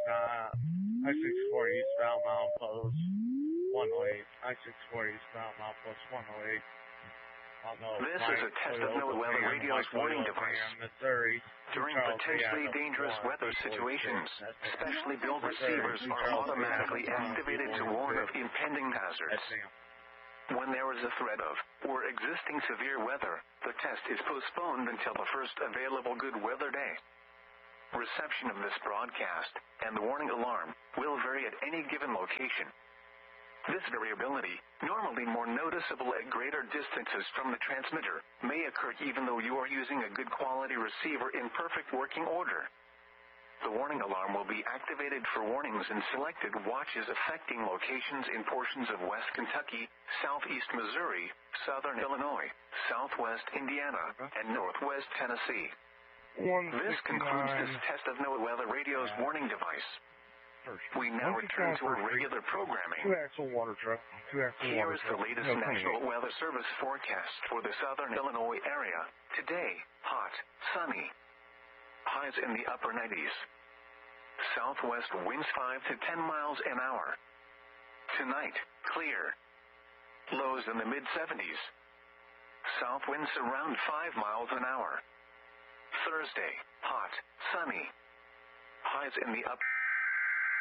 I-640 eastbound milepost 108. I-640 eastbound milepost 108. This is a test of NOAA Weather Radio's warning device. Missouri. During potentially dangerous weather situations, specially billed receivers are automatically activated to warn of impending hazards. When there is a threat of, or existing severe weather, the test is postponed until the first available good weather day. Reception of this broadcast, and the warning alarm, will vary at any given location. This variability, normally more noticeable at greater distances from the transmitter, may occur even though you are using a good quality receiver in perfect working order. The warning alarm will be activated for warnings in selected watches affecting locations in portions of West Kentucky, Southeast Missouri, Southern Illinois, Southwest Indiana, and Northwest Tennessee. This concludes this test of NOAA Weather Radio's warning device. We now return to our regular programming. Here is the latest National Weather Service forecast for the Southern Illinois area. Today, hot, sunny. Highs in the upper 90s. Southwest winds 5 to 10 miles an hour. Tonight, clear. Lows in the mid-70s. South winds around 5 miles an hour. Thursday, hot, sunny. Highs in the upper